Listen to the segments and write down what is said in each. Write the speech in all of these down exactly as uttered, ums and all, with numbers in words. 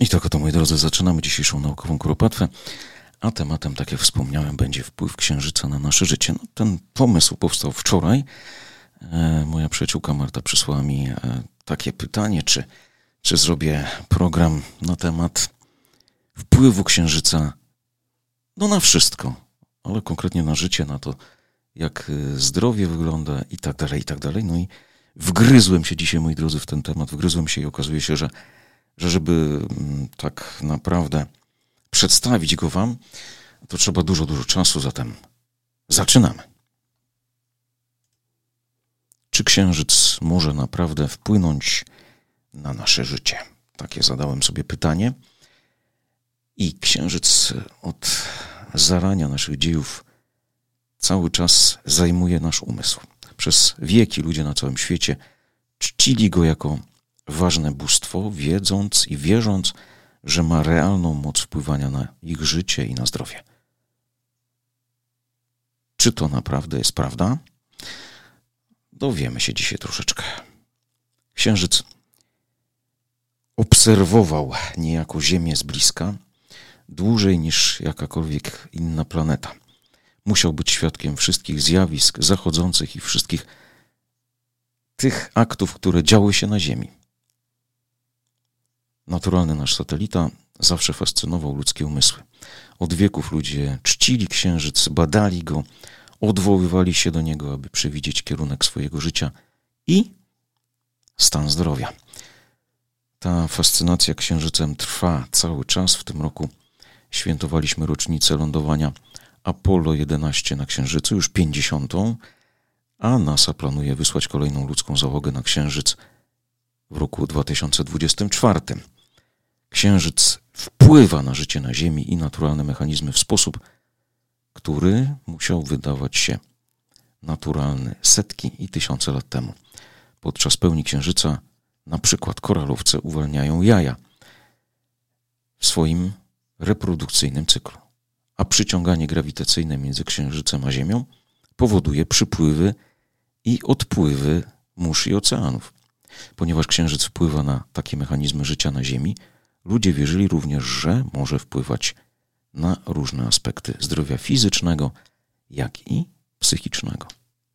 I tak oto, moi drodzy, zaczynamy dzisiejszą naukową kuropatwę, a tematem, tak jak wspomniałem, będzie wpływ Księżyca na nasze życie. No, ten pomysł powstał wczoraj. E, moja przyjaciółka Marta przysłała mi e, takie pytanie, czy, czy zrobię program na temat wpływu Księżyca no na wszystko, ale konkretnie na życie, na to, jak zdrowie wygląda i tak dalej, i tak dalej. No i wgryzłem się dzisiaj, moi drodzy, w ten temat, wgryzłem się i okazuje się, że że żeby tak naprawdę przedstawić go wam, to trzeba dużo, dużo czasu, zatem zaczynamy. Czy Księżyc może naprawdę wpłynąć na nasze życie? Takie zadałem sobie pytanie. I Księżyc od zarania naszych dziejów cały czas zajmuje nasz umysł. Przez wieki ludzie na całym świecie czcili go jako ważne bóstwo, wiedząc i wierząc, że ma realną moc wpływania na ich życie i na zdrowie. Czy to naprawdę jest prawda? Dowiemy się dzisiaj troszeczkę. Księżyc obserwował niejako Ziemię z bliska, dłużej niż jakakolwiek inna planeta. Musiał być świadkiem wszystkich zjawisk zachodzących i wszystkich tych aktów, które działy się na Ziemi. Naturalny nasz satelita zawsze fascynował ludzkie umysły. Od wieków ludzie czcili Księżyc, badali go, odwoływali się do niego, aby przewidzieć kierunek swojego życia i stan zdrowia. Ta fascynacja Księżycem trwa cały czas. W tym roku świętowaliśmy rocznicę lądowania Apollo jedenaście na Księżycu, już pięćdziesiątą, a NASA planuje wysłać kolejną ludzką załogę na Księżyc w roku dwa tysiące dwudziestym czwartym. Księżyc wpływa na życie na Ziemi i naturalne mechanizmy w sposób, który musiał wydawać się naturalny setki i tysiące lat temu. Podczas pełni Księżyca na przykład koralowce uwalniają jaja w swoim reprodukcyjnym cyklu, a przyciąganie grawitacyjne między Księżycem a Ziemią powoduje przypływy i odpływy mórz i oceanów. Ponieważ Księżyc wpływa na takie mechanizmy życia na Ziemi, ludzie wierzyli również, że może wpływać na różne aspekty zdrowia fizycznego, jak i psychicznego.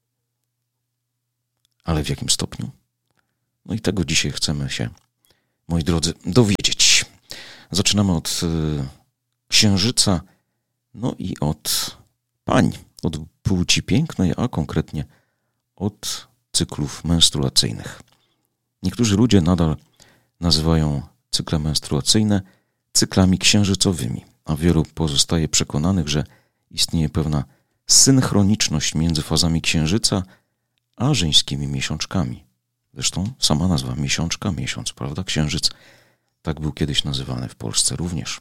Ale w jakim stopniu? No i tego dzisiaj chcemy się, moi drodzy, dowiedzieć. Zaczynamy od y, Księżyca, no i od pań, od płci pięknej, a konkretnie od cyklów menstruacyjnych. Niektórzy ludzie nadal nazywają cykle menstruacyjne cyklami księżycowymi, a wielu pozostaje przekonanych, że istnieje pewna synchroniczność między fazami Księżyca a żeńskimi miesiączkami. Zresztą sama nazwa miesiączka, miesiąc, prawda? Księżyc, tak był kiedyś nazywany w Polsce również.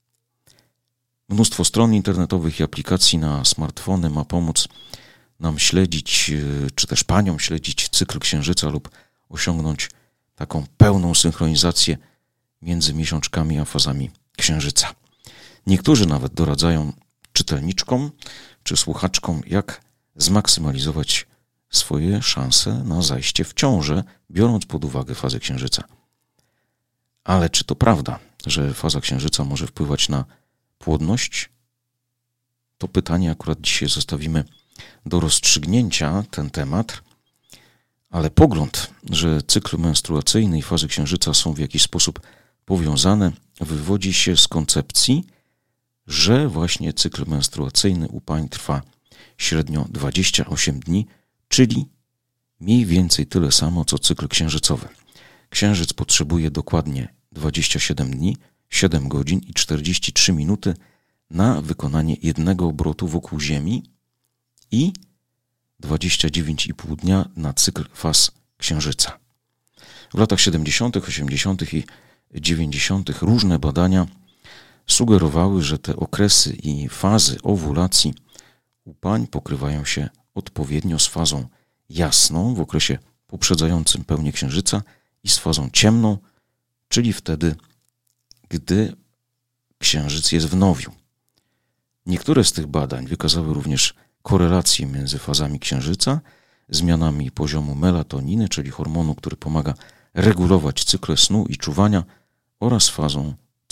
Mnóstwo stron internetowych i aplikacji na smartfony ma pomóc nam śledzić, czy też paniom śledzić cykl Księżyca lub osiągnąć taką pełną synchronizację między miesiączkami a fazami Księżyca. Niektórzy nawet doradzają czytelniczkom czy słuchaczkom, jak zmaksymalizować swoje szanse na zajście w ciążę, biorąc pod uwagę fazę Księżyca. Ale czy to prawda, że faza Księżyca może wpływać na płodność? To pytanie akurat dzisiaj zostawimy do rozstrzygnięcia, ten temat. Ale pogląd, że cykl menstruacyjny i fazy Księżyca są w jakiś sposób powiązane, wywodzi się z koncepcji, że właśnie cykl menstruacyjny u pań trwa średnio dwadzieścia osiem dni, czyli mniej więcej tyle samo, co cykl księżycowy. Księżyc potrzebuje dokładnie dwadzieścia siedem dni, siedem godzin i czterdzieści trzy minuty na wykonanie jednego obrotu wokół Ziemi i dwadzieścia dziewięć i pół dnia na cykl faz Księżyca. W latach siedemdziesiątych, osiemdziesiątych i dziewięćdziesiątych różne badania sugerowały, że te okresy i fazy owulacji u pań pokrywają się odpowiednio z fazą jasną w okresie poprzedzającym pełnię Księżyca i z fazą ciemną, czyli wtedy, gdy Księżyc jest w nowiu. Niektóre z tych badań wykazały również korelację między fazami Księżyca, zmianami poziomu melatoniny, czyli hormonu, który pomaga regulować cykle snu i czuwania, oraz fazą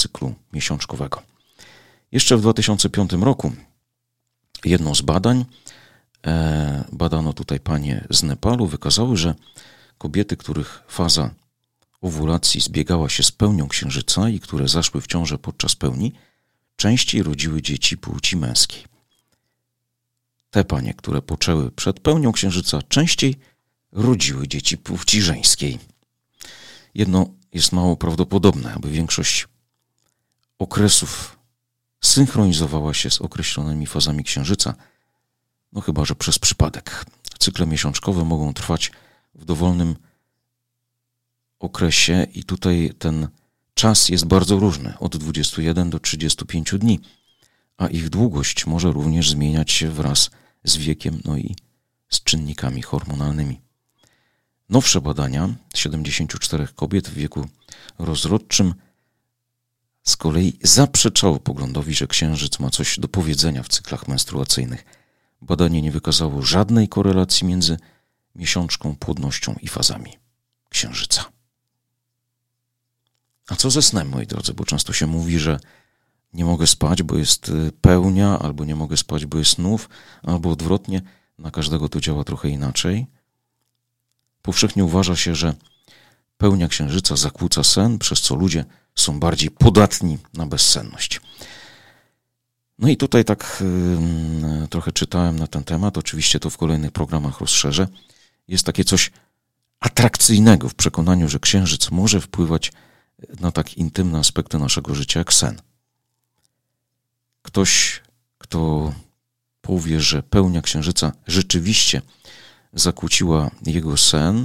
cyklu miesiączkowego. Jeszcze w dwa tysiące piątym roku jedno z badań, e, badano tutaj panie z Nepalu, wykazały, że kobiety, których faza owulacji zbiegała się z pełnią księżyca i które zaszły w ciążę podczas pełni, częściej rodziły dzieci płci męskiej. Te panie, które poczęły przed pełnią księżyca, częściej rodziły dzieci płci żeńskiej. Jedno jest mało prawdopodobne, aby większość okresów synchronizowała się z określonymi fazami księżyca, no chyba że przez przypadek. Cykle miesiączkowe mogą trwać w dowolnym okresie i tutaj ten czas jest bardzo różny, od dwudziestu jeden do trzydziestu pięciu dni, a ich długość może również zmieniać się wraz z wiekiem, no i z czynnikami hormonalnymi. Nowsze badania siedemdziesięciu czterech kobiet w wieku rozrodczym z kolei zaprzeczało poglądowi, że księżyc ma coś do powiedzenia w cyklach menstruacyjnych. Badanie nie wykazało żadnej korelacji między miesiączką, płodnością i fazami księżyca. A co ze snem, moi drodzy? Bo często się mówi, że nie mogę spać, bo jest pełnia, albo nie mogę spać, bo jest snów, albo odwrotnie. Na każdego to działa trochę inaczej. Powszechnie uważa się, że pełnia księżyca zakłóca sen, przez co ludzie są bardziej podatni na bezsenność. No i tutaj tak yy, trochę czytałem na ten temat, oczywiście to w kolejnych programach rozszerzę. Jest takie coś atrakcyjnego w przekonaniu, że księżyc może wpływać na tak intymne aspekty naszego życia jak sen. Ktoś, kto powie, że pełnia księżyca rzeczywiście zakłóciła jego sen,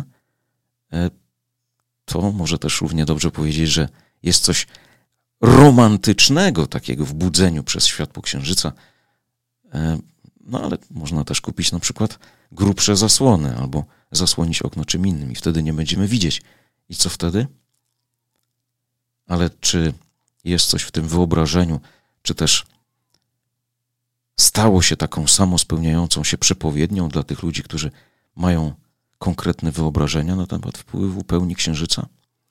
to może też równie dobrze powiedzieć, że jest coś romantycznego takiego w budzeniu przez światło księżyca. No ale można też kupić na przykład grubsze zasłony albo zasłonić okno czym innym i wtedy nie będziemy widzieć. I co wtedy? Ale czy jest coś w tym wyobrażeniu, czy też stało się taką samospełniającą się przepowiednią dla tych ludzi, którzy mają konkretne wyobrażenia na temat wpływu pełni księżyca?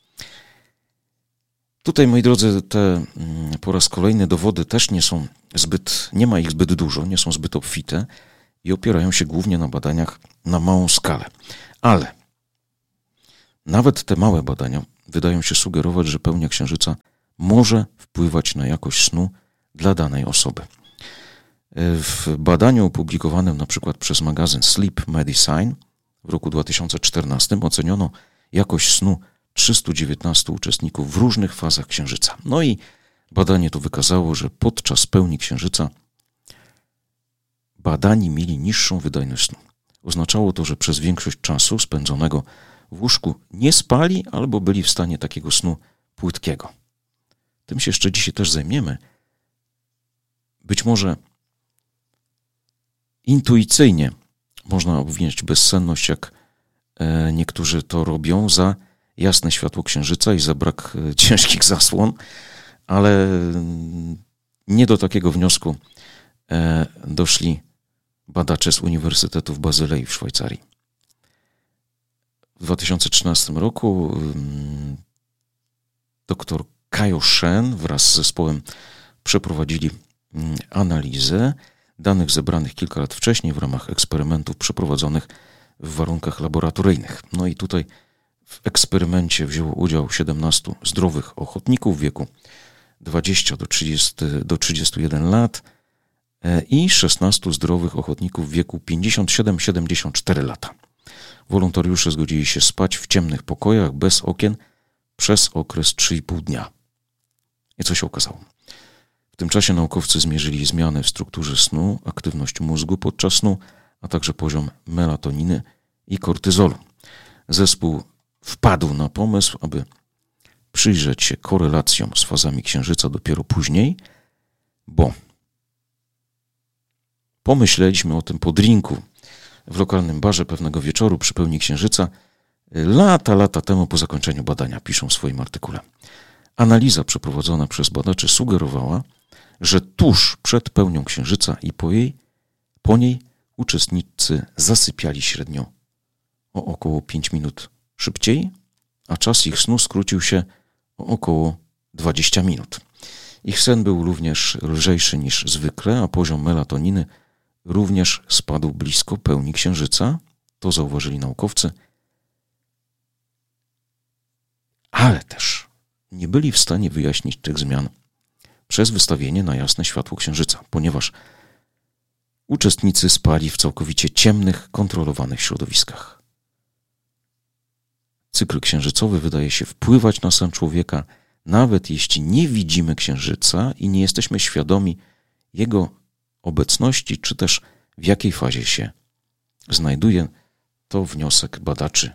Tutaj, moi drodzy, te po raz kolejny dowody też nie są zbyt, nie ma ich zbyt dużo, nie są zbyt obfite i opierają się głównie na badaniach na małą skalę. Ale nawet te małe badania wydają się sugerować, że pełnia księżyca może wpływać na jakość snu dla danej osoby. W badaniu opublikowanym na przykład przez magazyn Sleep Medicine w roku dwa tysiące czternastym oceniono jakość snu trzystu dziewiętnastu uczestników w różnych fazach księżyca. No i badanie to wykazało, że podczas pełni księżyca badani mieli niższą wydajność snu. Oznaczało to, że przez większość czasu spędzonego w łóżku nie spali albo byli w stanie takiego snu płytkiego. Tym się jeszcze dzisiaj też zajmiemy. Być może intuicyjnie można obwiniać bezsenność, jak niektórzy to robią, za jasne światło księżyca i za brak ciężkich zasłon, ale nie do takiego wniosku doszli badacze z Uniwersytetu w Bazylei w Szwajcarii. W dwa tysiące trzynastym roku dr Kajo Shen wraz z zespołem przeprowadzili analizę danych zebranych kilka lat wcześniej w ramach eksperymentów przeprowadzonych w warunkach laboratoryjnych. No i tutaj w eksperymencie wzięło udział siedemnastu zdrowych ochotników w wieku dwudziestu do trzydziestu jeden lat i szesnastu zdrowych ochotników w wieku pięćdziesiąt siedem do siedemdziesięciu czterech lat. Wolontariusze zgodzili się spać w ciemnych pokojach bez okien przez okres trzy i pół dnia. I co się okazało? W tym czasie naukowcy zmierzyli zmiany w strukturze snu, aktywność mózgu podczas snu, a także poziom melatoniny i kortyzolu. Zespół wpadł na pomysł, aby przyjrzeć się korelacjom z fazami księżyca dopiero później, bo pomyśleliśmy o tym po drinku w lokalnym barze pewnego wieczoru przy pełni księżyca lata, lata temu po zakończeniu badania, piszą w swoim artykule. Analiza przeprowadzona przez badaczy sugerowała, że tuż przed pełnią księżyca i po jej, po niej uczestnicy zasypiali średnio o około pięć minut szybciej, a czas ich snu skrócił się o około dwadzieścia minut. Ich sen był również lżejszy niż zwykle, a poziom melatoniny również spadł blisko pełni księżyca. To zauważyli naukowcy. Ale też nie byli w stanie wyjaśnić tych zmian przez wystawienie na jasne światło księżyca, ponieważ uczestnicy spali w całkowicie ciemnych, kontrolowanych środowiskach. Cykl księżycowy wydaje się wpływać na sen człowieka, nawet jeśli nie widzimy księżyca i nie jesteśmy świadomi jego obecności, czy też w jakiej fazie się znajduje. To wniosek badaczy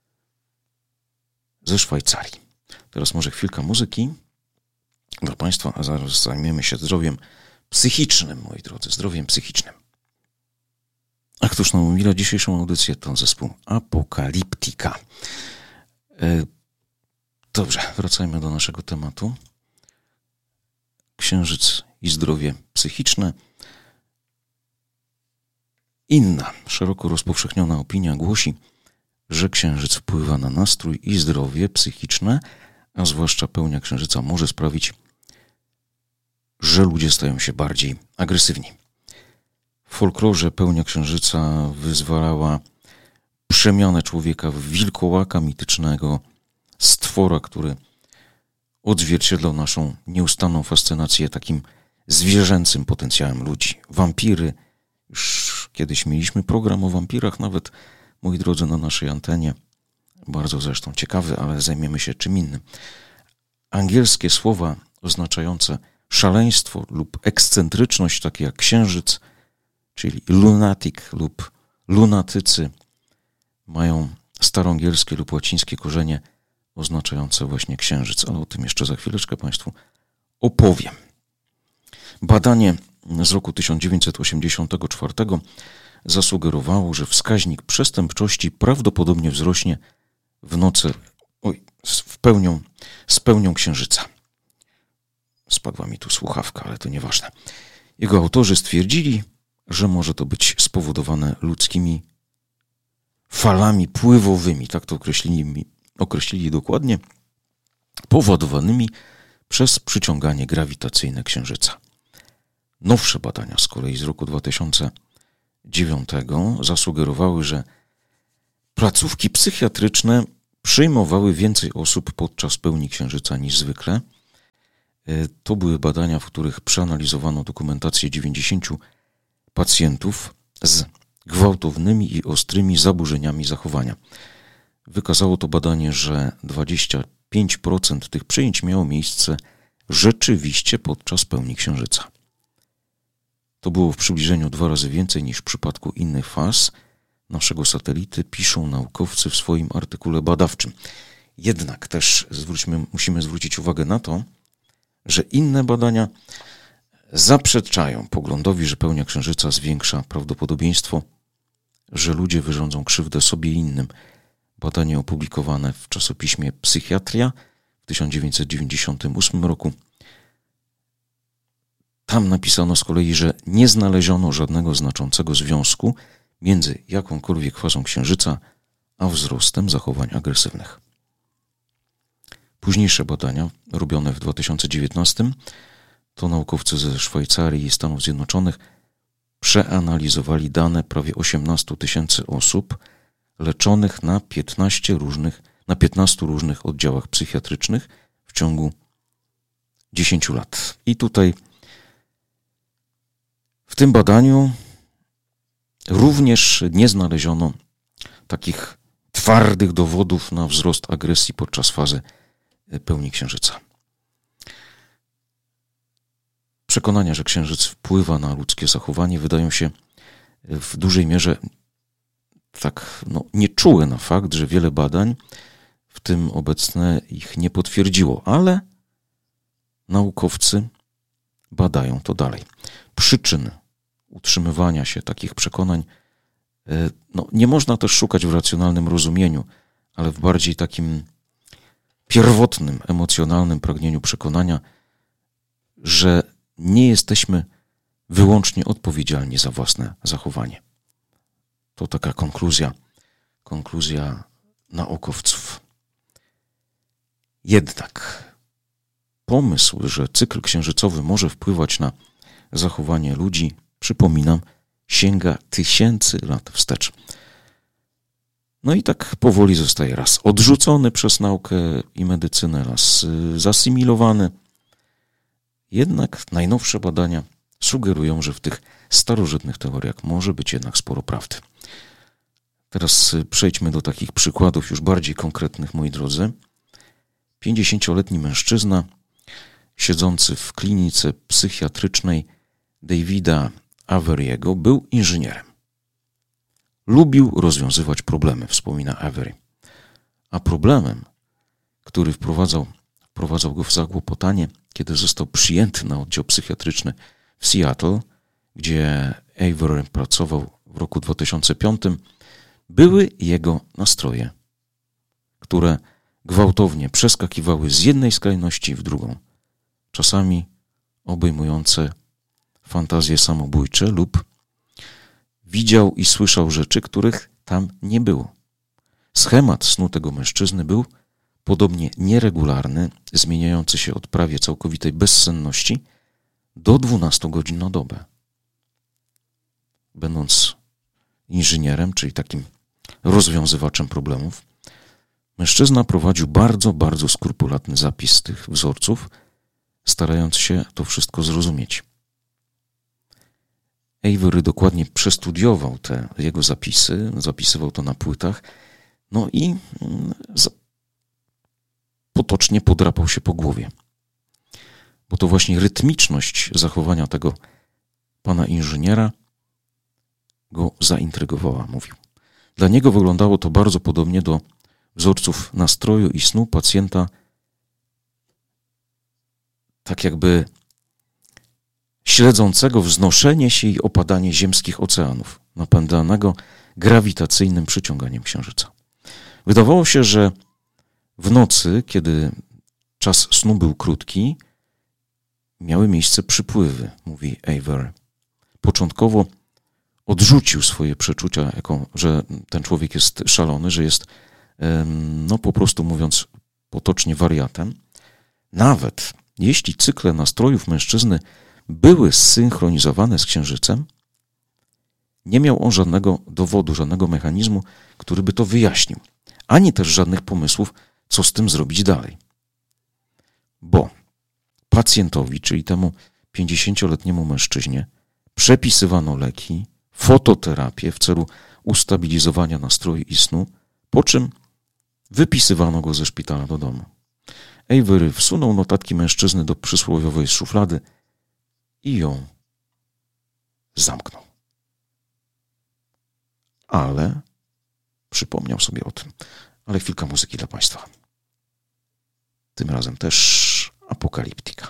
ze Szwajcarii. Teraz może chwilka muzyki dla Państwa, a zaraz zajmiemy się zdrowiem psychicznym, moi drodzy, zdrowiem psychicznym. A któż nam umila dzisiejszą audycję? To zespół Apokaliptika. Dobrze, wracajmy do naszego tematu. Księżyc i zdrowie psychiczne. Inna, szeroko rozpowszechniona opinia głosi, że księżyc wpływa na nastrój i zdrowie psychiczne, a zwłaszcza pełnia księżyca może sprawić, że ludzie stają się bardziej agresywni. W folklorze pełnia księżyca wyzwalała przemianę człowieka w wilkołaka mitycznego, stwora, który odzwierciedlał naszą nieustanną fascynację takim zwierzęcym potencjałem ludzi. Wampiry, już kiedyś mieliśmy program o wampirach, nawet, moi drodzy, na naszej antenie. Bardzo zresztą ciekawy, ale zajmiemy się czym innym. Angielskie słowa oznaczające szaleństwo lub ekscentryczność, takie jak księżyc, czyli lunatic lub lunatycy, mają staroangielskie lub łacińskie korzenie oznaczające właśnie księżyc, ale o tym jeszcze za chwileczkę Państwu opowiem. Badanie z roku tysiąc dziewięćset osiemdziesiątego czwartego zasugerowało, że wskaźnik przestępczości prawdopodobnie wzrośnie w nocy oj, w pełnią, z pełnią księżyca. Spadła mi tu słuchawka, ale to nieważne. Jego autorzy stwierdzili, że może to być spowodowane ludzkimi falami pływowymi, tak to określili, określili dokładnie, powodowanymi przez przyciąganie grawitacyjne księżyca. Nowsze badania z kolei z roku dwa tysiące dziewiątego zasugerowały, że placówki psychiatryczne przyjmowały więcej osób podczas pełni księżyca niż zwykle. To były badania, w których przeanalizowano dokumentację dziewięćdziesięciu pacjentów z gwałtownymi i ostrymi zaburzeniami zachowania. Wykazało to badanie, że dwadzieścia pięć procent tych przyjęć miało miejsce rzeczywiście podczas pełni księżyca. To było w przybliżeniu dwa razy więcej niż w przypadku innych faz naszego satelity, piszą naukowcy w swoim artykule badawczym. Jednak też zwróćmy, musimy zwrócić uwagę na to, że inne badania zaprzeczają poglądowi, że pełnia księżyca zwiększa prawdopodobieństwo, że ludzie wyrządzą krzywdę sobie i innym. Badanie opublikowane w czasopiśmie Psychiatria w tysiąc dziewięćset dziewięćdziesiątym ósmym roku. Tam napisano z kolei, że nie znaleziono żadnego znaczącego związku między jakąkolwiek fazą księżyca a wzrostem zachowań agresywnych. Późniejsze badania, robione w dwa tysiące dziewiętnastym, to naukowcy ze Szwajcarii i Stanów Zjednoczonych przeanalizowali dane prawie osiemnastu tysięcy osób leczonych na piętnaście różnych, na piętnastu różnych oddziałach psychiatrycznych w ciągu dziesięciu lat. I tutaj w tym badaniu również nie znaleziono takich twardych dowodów na wzrost agresji podczas fazy pełni księżyca. Przekonania, że księżyc wpływa na ludzkie zachowanie, wydają się w dużej mierze tak no, nieczułe na fakt, że wiele badań, w tym obecne, ich nie potwierdziło, ale naukowcy badają to dalej. Przyczyn utrzymywania się takich przekonań no, nie można też szukać w racjonalnym rozumieniu, ale w bardziej takim pierwotnym, emocjonalnym pragnieniu przekonania, że nie jesteśmy wyłącznie odpowiedzialni za własne zachowanie. To taka konkluzja, konkluzja naukowców. Jednak pomysł, że cykl księżycowy może wpływać na zachowanie ludzi, przypominam, sięga tysięcy lat wstecz. No i tak powoli zostaje raz odrzucony przez naukę i medycynę, raz zasymilowany. Jednak najnowsze badania sugerują, że w tych starożytnych teoriach może być jednak sporo prawdy. Teraz przejdźmy do takich przykładów już bardziej konkretnych, moi drodzy. pięćdziesięcioletni mężczyzna siedzący w klinice psychiatrycznej Davida Avery'ego był inżynierem. Lubił rozwiązywać problemy, wspomina Avery. A problemem, który wprowadzał, wprowadzał go w zakłopotanie, kiedy został przyjęty na oddział psychiatryczny w Seattle, gdzie Avery pracował w roku dwa tysiące piątym, były jego nastroje, które gwałtownie przeskakiwały z jednej skrajności w drugą, czasami obejmujące fantazje samobójcze lub widział i słyszał rzeczy, których tam nie było. Schemat snu tego mężczyzny był podobnie nieregularny, zmieniający się od prawie całkowitej bezsenności do dwunastu godzin na dobę. Będąc inżynierem, czyli takim rozwiązywaczem problemów, mężczyzna prowadził bardzo, bardzo skrupulatny zapis tych wzorców, starając się to wszystko zrozumieć. Avery dokładnie przestudiował te jego zapisy, zapisywał to na płytach, no i potocznie podrapał się po głowie. Bo to właśnie rytmiczność zachowania tego pana inżyniera go zaintrygowała, mówił. Dla niego wyglądało to bardzo podobnie do wzorców nastroju i snu pacjenta, tak jakby śledzącego wznoszenie się i opadanie ziemskich oceanów, napędzanego grawitacyjnym przyciąganiem księżyca. Wydawało się, że w nocy, kiedy czas snu był krótki, miały miejsce przypływy, mówi Avery. Początkowo odrzucił swoje przeczucia, jako, że ten człowiek jest szalony, że jest, no po prostu mówiąc potocznie, wariatem. Nawet jeśli cykle nastrojów mężczyzny były zsynchronizowane z księżycem, nie miał on żadnego dowodu, żadnego mechanizmu, który by to wyjaśnił, ani też żadnych pomysłów, co z tym zrobić dalej. Bo pacjentowi, czyli temu pięćdziesięcioletniemu mężczyźnie, przepisywano leki, fototerapię w celu ustabilizowania nastroju i snu, po czym wypisywano go ze szpitala do domu. Avery wsunął notatki mężczyzny do przysłowiowej szuflady i ją zamknął. Ale przypomniał sobie o tym. Ale chwilka muzyki dla Państwa. Tym razem też apokaliptyka.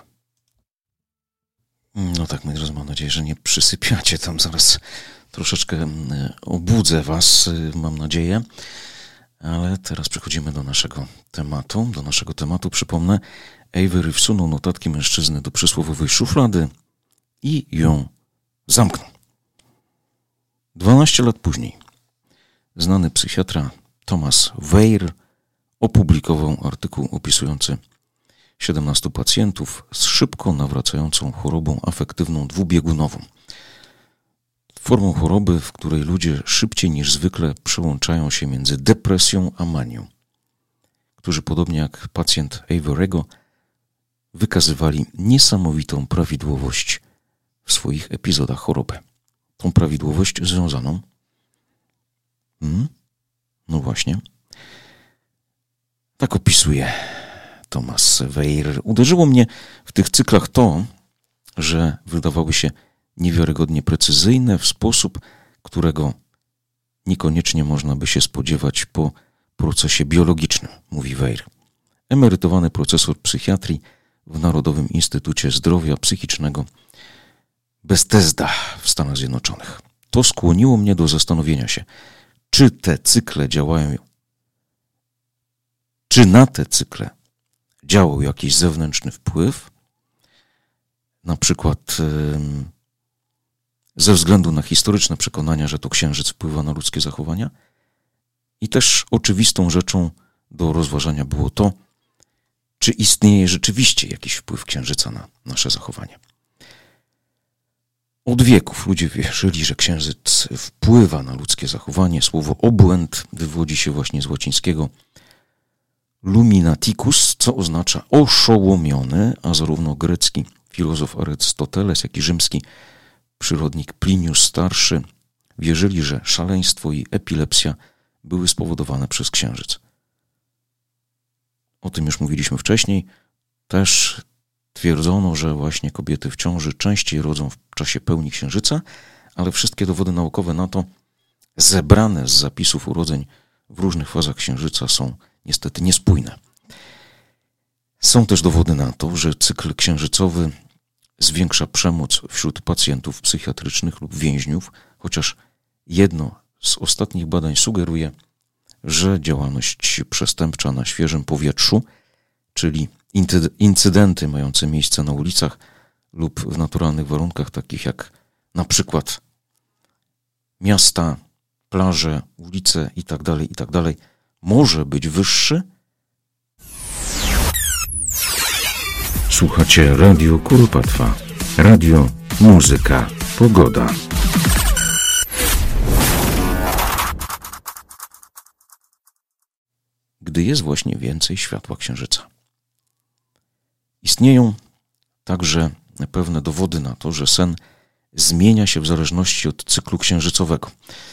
No tak, moi drodzy, mam nadzieję, że nie przysypiacie tam. Zaraz troszeczkę obudzę Was, mam nadzieję. Ale teraz przechodzimy do naszego tematu. Do naszego tematu, przypomnę, Avery wsunął notatki mężczyzny do przysłowiowej szuflady i ją zamknął. Dwanaście lat później znany psychiatra Thomas Weir opublikował artykuł opisujący siedemnastu pacjentów z szybko nawracającą chorobą afektywną dwubiegunową. Formą choroby, w której ludzie szybciej niż zwykle przełączają się między depresją a manią, którzy podobnie jak pacjent Avery'ego wykazywali niesamowitą prawidłowość w swoich epizodach choroby. Tą prawidłowość związaną hmm? no właśnie tak opisuje Thomas Weir. Uderzyło mnie w tych cyklach to, że wydawały się niewiarygodnie precyzyjne w sposób, którego niekoniecznie można by się spodziewać po procesie biologicznym, mówi Weir. Emerytowany profesor psychiatrii w Narodowym Instytucie Zdrowia Psychicznego Bethesda w Stanach Zjednoczonych. To skłoniło mnie do zastanowienia się, czy te cykle działają, czy na te cykle działał jakiś zewnętrzny wpływ, na przykład yy, ze względu na historyczne przekonania, że to księżyc wpływa na ludzkie zachowania. I też oczywistą rzeczą do rozważania było to, czy istnieje rzeczywiście jakiś wpływ księżyca na nasze zachowanie. Od wieków ludzie wierzyli, że księżyc wpływa na ludzkie zachowanie. Słowo obłęd wywodzi się właśnie z łacińskiego luminaticus, co oznacza oszołomiony, a zarówno grecki filozof Arystoteles, jak i rzymski przyrodnik Plinius Starszy wierzyli, że szaleństwo i epilepsja były spowodowane przez księżyc. O tym już mówiliśmy wcześniej. Też twierdzono, że właśnie kobiety w ciąży częściej rodzą w czasie pełni księżyca, ale wszystkie dowody naukowe na to, zebrane z zapisów urodzeń w różnych fazach księżyca, są niestety niespójne. Są też dowody na to, że cykl księżycowy zwiększa przemoc wśród pacjentów psychiatrycznych lub więźniów, chociaż jedno z ostatnich badań sugeruje, że działalność przestępcza na świeżym powietrzu, czyli incydenty mające miejsce na ulicach lub w naturalnych warunkach, takich jak na przykład miasta, plaże, ulice itd., itd., może być wyższy. Słuchacie Radio Kuropatwa. Radio, muzyka, pogoda. Gdy jest właśnie więcej światła księżyca. Istnieją także pewne dowody na to, że sen zmienia się w zależności od cyklu księżycowego.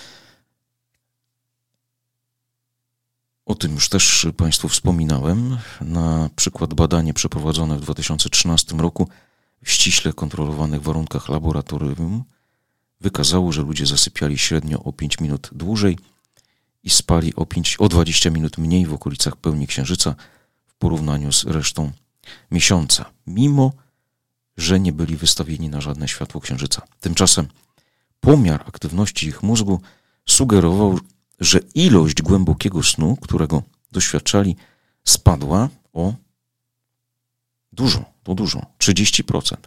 O tym już też Państwu wspominałem. Na przykład badanie przeprowadzone w dwa tysiące trzynastym roku w ściśle kontrolowanych warunkach laboratorium wykazało, że ludzie zasypiali średnio o pięć minut dłużej i spali o, pięć, o dwadzieścia minut mniej w okolicach pełni księżyca w porównaniu z resztą miesiąca, mimo że nie byli wystawieni na żadne światło księżyca. Tymczasem pomiar aktywności ich mózgu sugerował, że ilość głębokiego snu, którego doświadczali, spadła o dużo, to dużo, trzydzieści procent.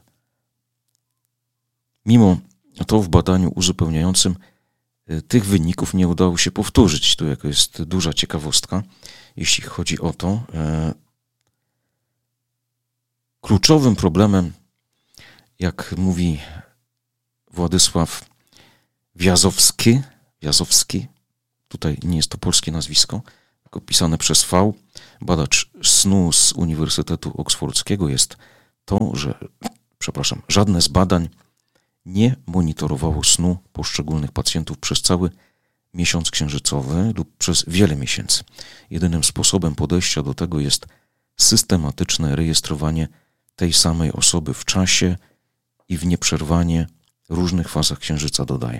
Mimo to w badaniu uzupełniającym tych wyników nie udało się powtórzyć. Tu jaka jest duża ciekawostka, jeśli chodzi o to. Kluczowym problemem, jak mówi Władysław Wiazowski, Wiazowski, tutaj nie jest to polskie nazwisko, tylko pisane przez V, badacz snu z Uniwersytetu Oksfordzkiego, jest to, że, przepraszam, żadne z badań nie monitorowało snu poszczególnych pacjentów przez cały miesiąc księżycowy lub przez wiele miesięcy. Jedynym sposobem podejścia do tego jest systematyczne rejestrowanie tej samej osoby w czasie i w nieprzerwanie różnych fazach księżyca, dodaje.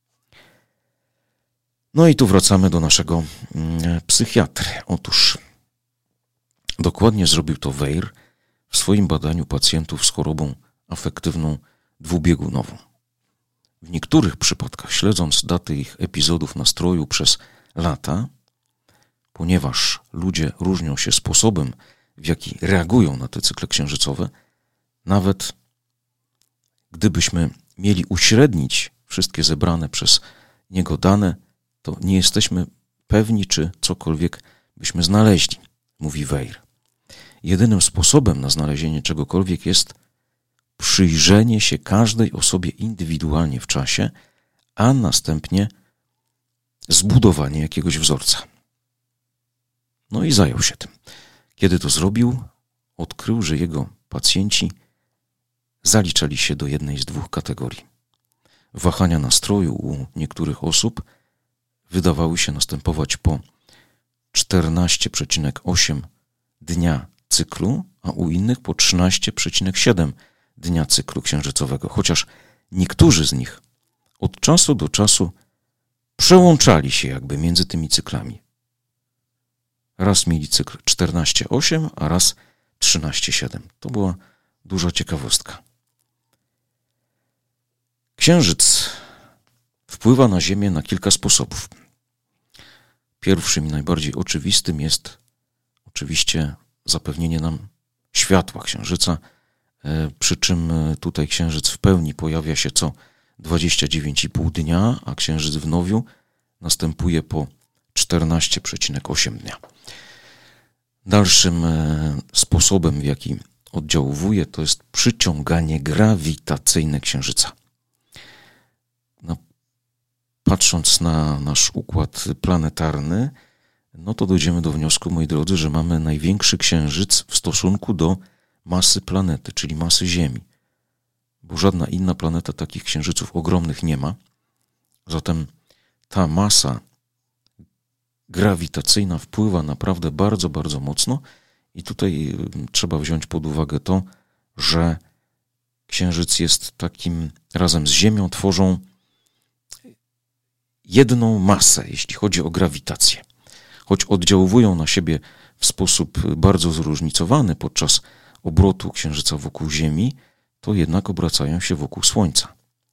No i tu wracamy do naszego psychiatry. Otóż dokładnie zrobił to Weir w swoim badaniu pacjentów z chorobą afektywną dwubiegunową. W niektórych przypadkach, śledząc daty ich epizodów nastroju przez lata, ponieważ ludzie różnią się sposobem, w jaki reagują na te cykle księżycowe, nawet gdybyśmy mieli uśrednić wszystkie zebrane przez niego dane, to nie jesteśmy pewni, czy cokolwiek byśmy znaleźli, mówi Weir. Jedynym sposobem na znalezienie czegokolwiek jest przyjrzenie się każdej osobie indywidualnie w czasie, a następnie zbudowanie jakiegoś wzorca. No i zajął się tym. Kiedy to zrobił, odkrył, że jego pacjenci zaliczali się do jednej z dwóch kategorii. Wahania nastroju u niektórych osób wydawały się następować po czternaście przecinek osiem dnia cyklu, a u innych po trzynaście przecinek siedem dnia cyklu księżycowego, chociaż niektórzy z nich od czasu do czasu przełączali się jakby między tymi cyklami. Raz mieli cykl czternaście osiem, a raz trzynaście siedem. To była duża ciekawostka. Księżyc wpływa na Ziemię na kilka sposobów. Pierwszym i najbardziej oczywistym jest oczywiście zapewnienie nam światła księżyca, przy czym tutaj księżyc w pełni pojawia się co dwadzieścia dziewięć i pół dnia, a księżyc w nowiu następuje po czternaście przecinek osiem dnia. Dalszym sposobem, w jaki oddziałuje, to jest przyciąganie grawitacyjne Księżyca. No, patrząc na nasz układ planetarny, no to dojdziemy do wniosku, moi drodzy, że mamy największy Księżyc w stosunku do masy planety, czyli masy Ziemi. Bo żadna inna planeta takich księżyców ogromnych nie ma. Zatem ta masa grawitacyjna wpływa naprawdę bardzo, bardzo mocno i tutaj trzeba wziąć pod uwagę to, że Księżyc jest takim, razem z Ziemią tworzą jedną masę, jeśli chodzi o grawitację. Choć oddziałują na siebie w sposób bardzo zróżnicowany podczas obrotu Księżyca wokół Ziemi, to jednak obracają się wokół Słońca.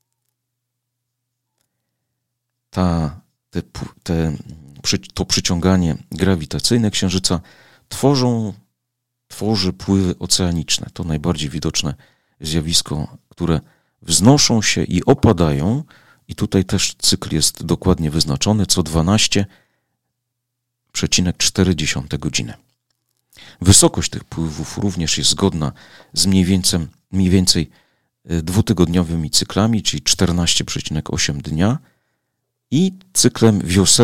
Ta, te, te, to przyciąganie grawitacyjne Księżyca tworzą, tworzy pływy oceaniczne. To najbardziej widoczne zjawisko, które wznoszą się i opadają, i tutaj też cykl jest dokładnie wyznaczony, co dwanaście przecinek cztery godziny. Wysokość tych pływów również jest zgodna z mniej więcej, mniej więcej dwutygodniowymi cyklami, czyli czternaście przecinek osiem dnia i cyklem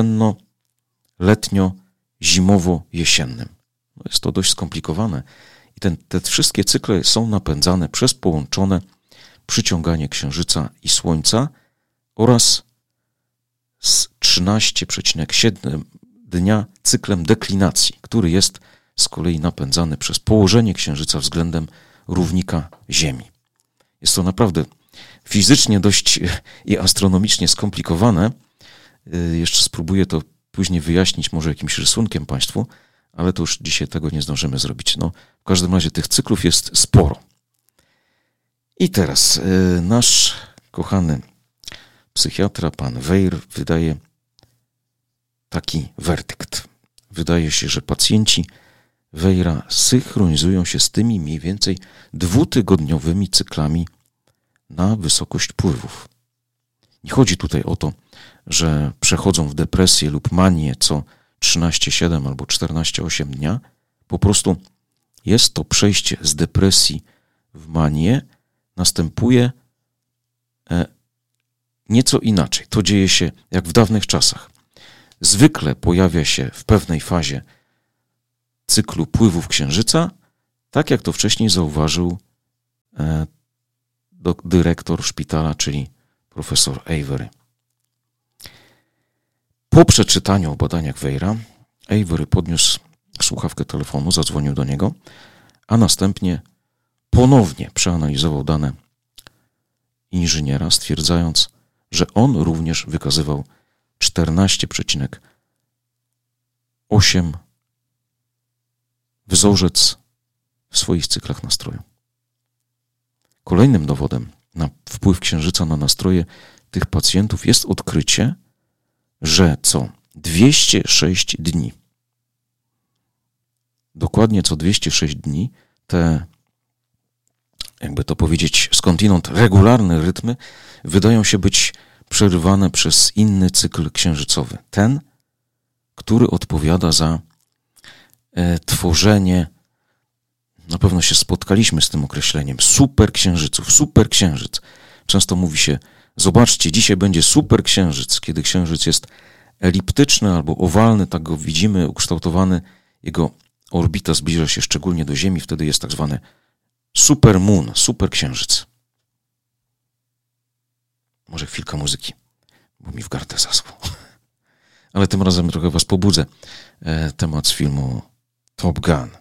wiosenno-letnio-zimowo-jesiennym. No jest to dość skomplikowane i ten, te wszystkie cykle są napędzane przez połączone przyciąganie Księżyca i Słońca oraz z trzynaście przecinek siedem dnia cyklem deklinacji, który jest z kolei napędzany przez położenie Księżyca względem równika Ziemi. Jest to naprawdę fizycznie dość i astronomicznie skomplikowane. Jeszcze spróbuję to później wyjaśnić może jakimś rysunkiem Państwu, ale to już dzisiaj tego nie zdążymy zrobić. No, w każdym razie tych cyklów jest sporo. I teraz nasz kochany psychiatra, pan Weir, wydaje taki werdykt. Wydaje się, że pacjenci Weira synchronizują się z tymi mniej więcej dwutygodniowymi cyklami na wysokość pływów. Nie chodzi tutaj o to, że przechodzą w depresję lub manię co trzynaście przecinek siedem albo czternaście przecinek osiem dnia. Po prostu jest to przejście z depresji w manię, następuje nieco inaczej. To dzieje się jak w dawnych czasach. Zwykle pojawia się w pewnej fazie cyklu pływów Księżyca, tak jak to wcześniej zauważył e, do, dyrektor szpitala, czyli profesor Avery. Po przeczytaniu o badaniach Weira, Avery podniósł słuchawkę telefonu, zadzwonił do niego, a następnie ponownie przeanalizował dane inżyniera, stwierdzając, że on również wykazywał czternaście przecinek osiem wzorzec w swoich cyklach nastroju. Kolejnym dowodem na wpływ Księżyca na nastroje tych pacjentów jest odkrycie, że co dwieście sześć dni, dokładnie co dwieście sześć dni, te, jakby to powiedzieć, skądinąd regularne rytmy wydają się być przerywane przez inny cykl księżycowy. Ten, który odpowiada za e, tworzenie, na pewno się spotkaliśmy z tym określeniem, superksiężyców, superksiężyc. Często mówi się, zobaczcie, dzisiaj będzie superksiężyc, kiedy księżyc jest eliptyczny albo owalny, tak go widzimy, ukształtowany, jego orbita zbliża się szczególnie do Ziemi, wtedy jest tak zwany supermoon, superksiężyc. Może chwilka muzyki, bo mi w gardę zaschło. Ale tym razem trochę was pobudzę. E, temat z filmu Top Gun.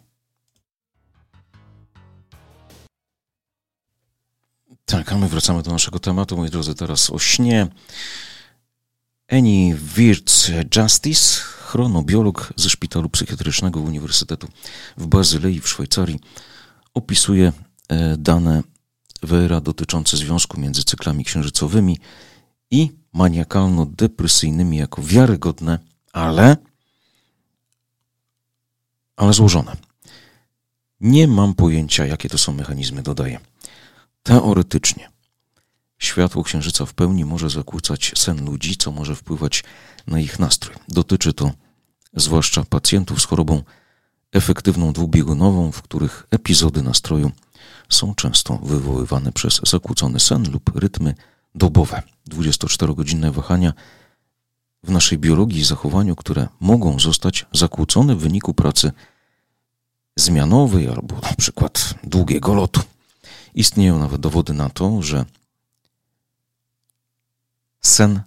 Tak, a my wracamy do naszego tematu, moi drodzy, teraz o śnie. Annie Wirtz-Justice, chronobiolog ze Szpitalu Psychiatrycznego Uniwersytetu w Bazylei w Szwajcarii, opisuje e, dane Weira dotyczące związku między cyklami księżycowymi i maniakalno-depresyjnymi jako wiarygodne, ale, ale złożone. Nie mam pojęcia, jakie to są mechanizmy, dodaję. Teoretycznie światło księżyca w pełni może zakłócać sen ludzi, co może wpływać na ich nastrój. Dotyczy to zwłaszcza pacjentów z chorobą efektywną dwubiegunową, w których epizody nastroju są często wywoływane przez zakłócony sen lub rytmy dobowe. dwudziestoczterogodzinne wahania w naszej biologii i zachowaniu, które mogą zostać zakłócone w wyniku pracy zmianowej albo na przykład długiego lotu. Istnieją nawet dowody na to, że sen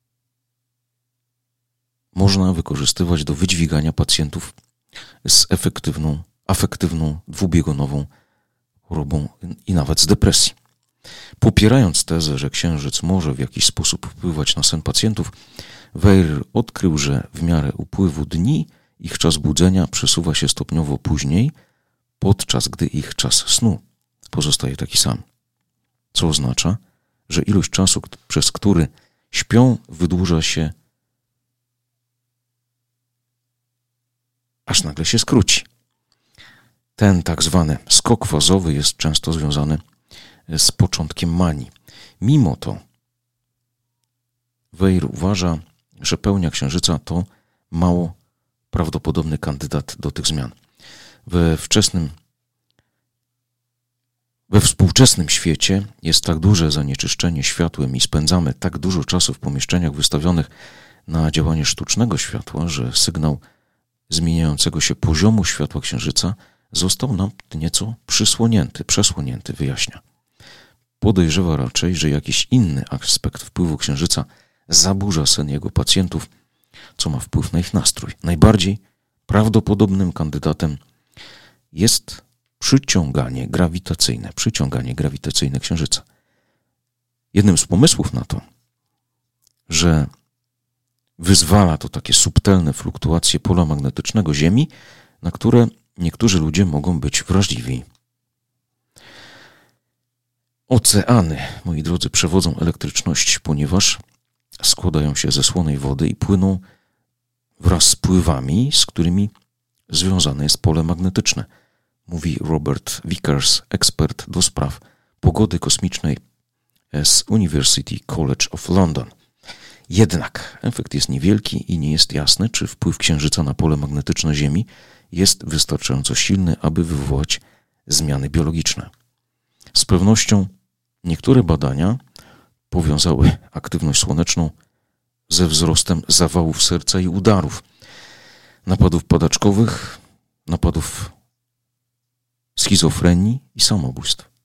można wykorzystywać do wydźwigania pacjentów z efektywną, afektywną, dwubiegunową chorobą i nawet z depresji. Popierając tezę, że księżyc może w jakiś sposób wpływać na sen pacjentów, Weir odkrył, że w miarę upływu dni ich czas budzenia przesuwa się stopniowo później, podczas gdy ich czas snu pozostaje taki sam. Co oznacza, że ilość czasu, przez który śpią, wydłuża się, aż nagle się skróci. Ten tak zwany skok fazowy jest często związany z początkiem manii. Mimo to Weir uważa, że pełnia księżyca to mało prawdopodobny kandydat do tych zmian. We wczesnym, we współczesnym świecie jest tak duże zanieczyszczenie światłem i spędzamy tak dużo czasu w pomieszczeniach wystawionych na działanie sztucznego światła, że sygnał zmieniającego się poziomu światła księżyca został nam nieco przysłonięty, przesłonięty, wyjaśnia. Podejrzewa raczej, że jakiś inny aspekt wpływu księżyca zaburza sen jego pacjentów, co ma wpływ na ich nastrój. Najbardziej prawdopodobnym kandydatem jest przyciąganie grawitacyjne, przyciąganie grawitacyjne księżyca. Jednym z pomysłów na to, że wyzwala to takie subtelne fluktuacje pola magnetycznego Ziemi, na które niektórzy ludzie mogą być wrażliwi. Oceany, moi drodzy, przewodzą elektryczność, ponieważ składają się ze słonej wody i płyną wraz z pływami, z którymi związane jest pole magnetyczne, mówi Robert Vickers, ekspert do spraw pogody kosmicznej z University College of London. Jednak efekt jest niewielki i nie jest jasne, czy wpływ księżyca na pole magnetyczne Ziemi jest wystarczająco silny, aby wywołać zmiany biologiczne. Z pewnością niektóre badania powiązały aktywność słoneczną ze wzrostem zawałów serca i udarów, napadów padaczkowych, napadów schizofrenii i samobójstw.